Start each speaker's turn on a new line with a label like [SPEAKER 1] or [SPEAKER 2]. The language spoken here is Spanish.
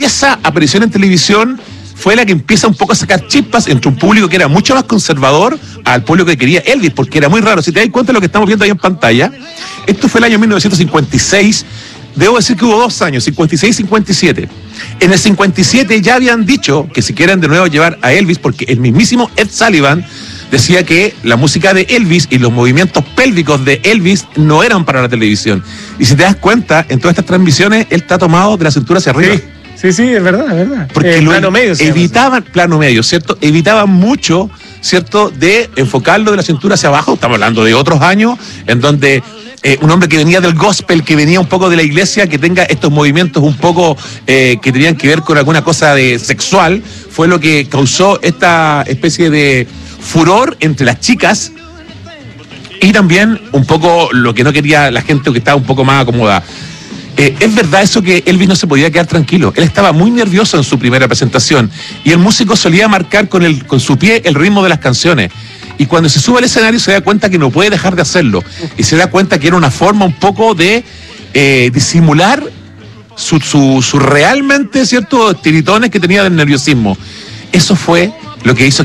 [SPEAKER 1] esa aparición en televisión fue la que empieza un poco a sacar chispas entre un público que era mucho más conservador al público que quería Elvis, porque era muy raro. Si te das cuenta de lo que estamos viendo ahí en pantalla, esto fue el año 1956. Debo decir que hubo 2 años, 56 y 57. En el 57 ya habían dicho que si quieren de nuevo llevar a Elvis, porque el mismísimo Ed Sullivan decía que la música de Elvis y los movimientos pélvicos de Elvis no eran para la televisión. Y si te das cuenta, en todas estas transmisiones, él está tomado de la cintura hacia arriba.
[SPEAKER 2] Sí, es verdad.
[SPEAKER 1] Porque
[SPEAKER 2] plano medio.
[SPEAKER 1] Evitaban, plano medio, ¿cierto? Evitaban mucho, ¿cierto?, de enfocarlo de la cintura hacia abajo. Estamos hablando de otros años en donde un hombre que venía del gospel, que venía un poco de la iglesia, que tenga estos movimientos un poco que tenían que ver con alguna cosa de sexual, fue lo que causó esta especie de furor entre las chicas y también un poco lo que no quería la gente que estaba un poco más acomodada. Es verdad eso que Elvis no se podía quedar tranquilo. Él estaba muy nervioso en su primera presentación y el músico solía marcar con su pie el ritmo de las canciones. Y cuando se sube al escenario se da cuenta que no puede dejar de hacerlo. Y se da cuenta que era una forma un poco de disimular su realmente, ¿cierto?, tiritones que tenía del nerviosismo. Eso fue lo que hizo